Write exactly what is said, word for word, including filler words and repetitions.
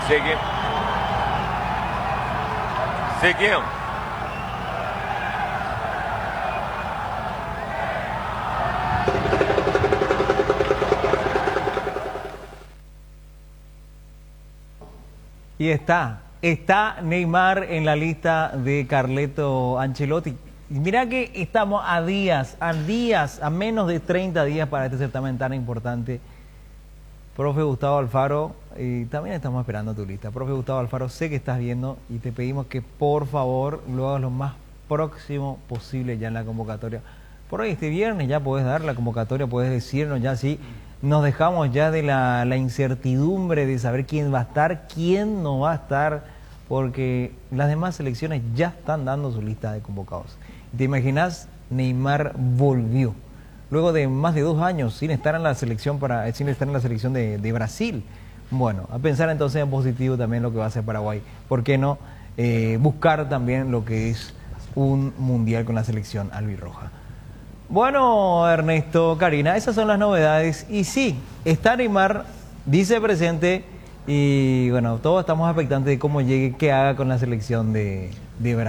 Seguimos. Seguimos. Y está, está Neymar en la lista de Carleto Ancelotti. Y mira que estamos a días, a días, a menos de treinta días para este certamen tan importante. Profe Gustavo Alfaro, y también estamos esperando tu lista. Profe Gustavo Alfaro, sé que estás viendo y te pedimos que por favor lo hagas lo más próximo posible ya en la convocatoria. Por hoy este viernes ya podés dar la convocatoria, podés decirnos ya si nos dejamos ya de la, la incertidumbre de saber quién va a estar, quién no va a estar, porque las demás selecciones ya están dando su lista de convocados. ¿Te imaginas? Neymar volvió. Luego de más de dos años sin estar en la selección para sin estar en la selección de, de Brasil. Bueno, a pensar entonces en positivo también lo que va a hacer Paraguay. ¿Por qué no eh, buscar también lo que es un mundial con la selección albirroja? Bueno, Ernesto, Karina, esas son las novedades. Y sí, está Neymar, dice presente, y bueno, todos estamos expectantes de cómo llegue, qué haga con la selección de, de Brasil.